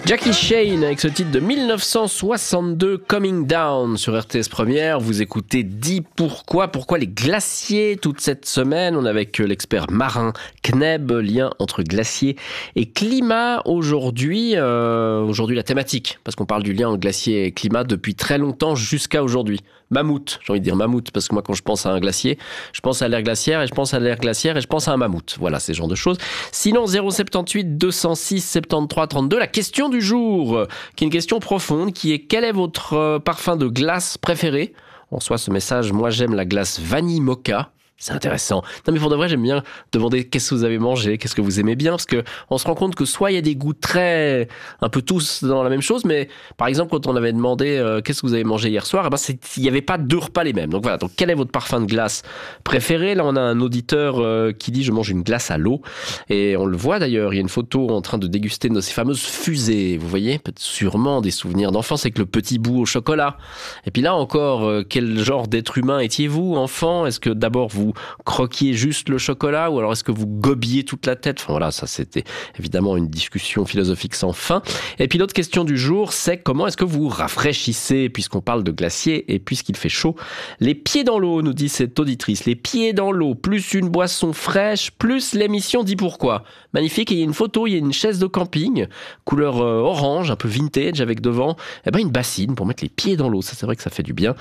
Jackie Shane avec ce titre de 1962, Coming Down sur RTS Première. Vous écoutez Dis pourquoi les glaciers toute cette semaine. On est avec l'expert marin Kneb, lien entre glacier et climat. Aujourd'hui la thématique, parce qu'on parle du lien entre glacier et climat depuis très longtemps jusqu'à aujourd'hui. Mammouth, j'ai envie de dire mammouth, parce que moi quand je pense à un glacier, je pense à l'air glaciaire et je pense à l'air glaciaire et je pense à un mammouth. Voilà, ces genres de choses. Sinon, 078 206 73 32, la question du jour, qui est une question profonde, qui est quel est votre parfum de glace préféré ? On reçoit ce message, moi j'aime la glace vanille mocha. C'est intéressant. Non mais pour de vrai, j'aime bien demander qu'est-ce que vous avez mangé, qu'est-ce que vous aimez bien, parce que on se rend compte que soit il y a des goûts très, un peu tous dans la même chose, mais par exemple quand on avait demandé qu'est-ce que vous avez mangé hier soir, il n'y avait pas deux repas les mêmes. Donc voilà, donc quel est votre parfum de glace préféré ? Là on a un auditeur qui dit je mange une glace à l'eau, et on le voit d'ailleurs, il y a une photo en train de déguster de ces fameuses fusées, vous voyez, sûrement des souvenirs d'enfance avec le petit bout au chocolat. Et puis là encore, quel genre d'être humain étiez-vous, enfant ? Est-ce que d'abord vous croquiez juste le chocolat ou alors est-ce que vous gobiez toute la tête ? Enfin voilà, ça c'était évidemment une discussion philosophique sans fin. Et puis l'autre question du jour, c'est comment est-ce que vous rafraîchissez, puisqu'on parle de glacier et puisqu'il fait chaud. Les pieds dans l'eau, nous dit cette auditrice, les pieds dans l'eau, plus une boisson fraîche, plus l'émission Dis pourquoi. Magnifique, et il y a une photo, il y a une chaise de camping, couleur orange, un peu vintage, avec devant une bassine pour mettre les pieds dans l'eau. Ça c'est vrai que ça fait du bien.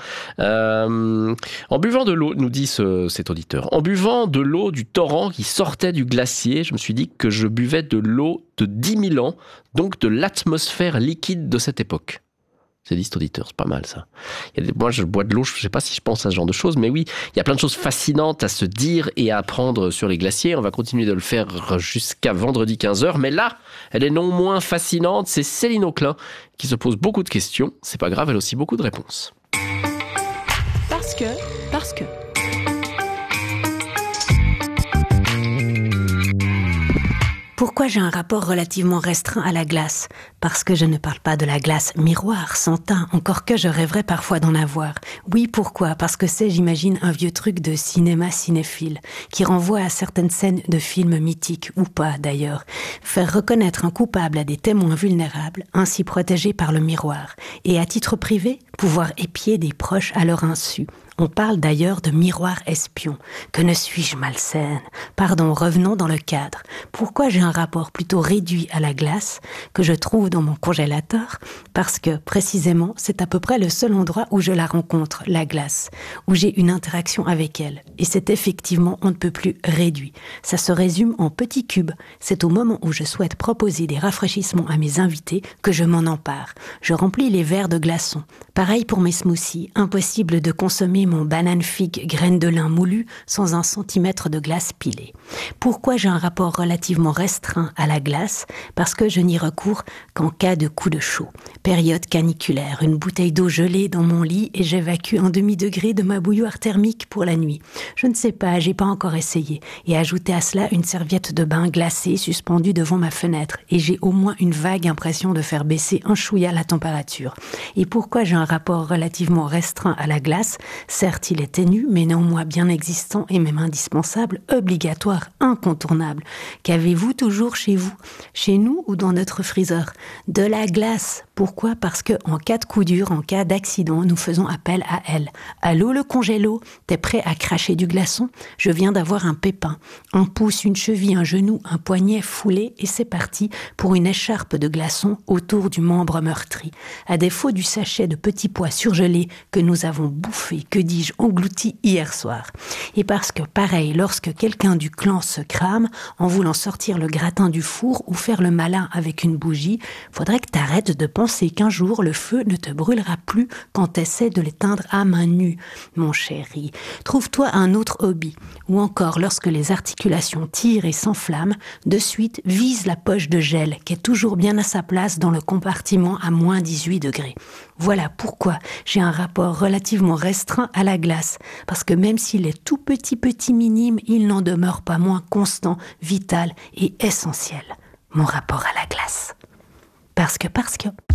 En buvant de l'eau, nous dit cet auditeur, en buvant de l'eau du torrent qui sortait du glacier, je me suis dit que je buvais de l'eau de 10 000 ans, donc de l'atmosphère liquide de cette époque. C'est dit cet auditeur, c'est pas mal ça. Moi je bois de l'eau, je sais pas si je pense à ce genre de choses, mais oui, il y a plein de choses fascinantes à se dire et à apprendre sur les glaciers. On va continuer de le faire jusqu'à vendredi 15h, mais là, elle est non moins fascinante, c'est Céline Auclin qui se pose beaucoup de questions. C'est pas grave, elle a aussi beaucoup de réponses. Parce que... Pourquoi j'ai un rapport relativement restreint à la glace ? Parce que je ne parle pas de la glace miroir, sans teint, encore que je rêverais parfois d'en avoir. Oui, pourquoi ? Parce que c'est, j'imagine, un vieux truc de cinéma cinéphile, qui renvoie à certaines scènes de films mythiques, ou pas d'ailleurs. Faire reconnaître un coupable à des témoins vulnérables, ainsi protégés par le miroir. Et à titre privé, pouvoir épier des proches à leur insu. On parle d'ailleurs de miroir espion. Que ne suis-je malsaine ? Pardon, revenons dans le cadre. Pourquoi j'ai un rapport plutôt réduit à la glace que je trouve dans mon congélateur ? Parce que, précisément, c'est à peu près le seul endroit où je la rencontre, la glace, où j'ai une interaction avec elle. Et c'est effectivement, on ne peut plus réduit. Ça se résume en petits cubes. C'est au moment où je souhaite proposer des rafraîchissements à mes invités que je m'en empare. Je remplis les verres de glaçons. Pareil pour mes smoothies. Impossible de consommer mon banane figue graine de lin moulu sans 1 centimètre de glace pilée. Pourquoi j'ai un rapport relativement restreint à la glace ? Parce que je n'y recours qu'en cas de coup de chaud. Période caniculaire, une bouteille d'eau gelée dans mon lit et j'évacue 1 demi-degré de ma bouilloire thermique pour la nuit. Je ne sais pas, j'ai pas encore essayé. Et ajouter à cela une serviette de bain glacée suspendue devant ma fenêtre. Et j'ai au moins une vague impression de faire baisser un chouïa la température. Et pourquoi j'ai un rapport relativement restreint à la glace ? Certes, il est ténu, mais néanmoins bien existant et même indispensable, obligatoire, incontournable. Qu'avez-vous toujours chez vous ? Chez nous ou dans notre freezer ? De la glace. Pourquoi ? Parce que en cas de coup dur, en cas d'accident, nous faisons appel à elle. Allô le congélo ? T'es prêt à cracher du glaçon ? Je viens d'avoir un pépin. Un pouce, une cheville, un genou, un poignet foulé et c'est parti pour une écharpe de glaçon autour du membre meurtri. À défaut du sachet de petits pois surgelés que nous avons bouffé, que dis-je, englouti hier soir. Et parce que, pareil, lorsque quelqu'un du clan se crame en voulant sortir le gratin du four ou faire le malin avec une bougie, faudrait que t'arrêtes de penser qu'un jour le feu ne te brûlera plus quand t'essaies de l'éteindre à main nue. Mon chéri, trouve-toi un autre hobby. Ou encore, lorsque les articulations tirent et s'enflamment, de suite vise la poche de gel qui est toujours bien à sa place dans le compartiment à moins 18 degrés. Voilà pourquoi j'ai un rapport relativement restreint à la glace, parce que même s'il est tout petit minime, il n'en demeure pas moins constant, vital et essentiel. Mon rapport à la glace. Parce que...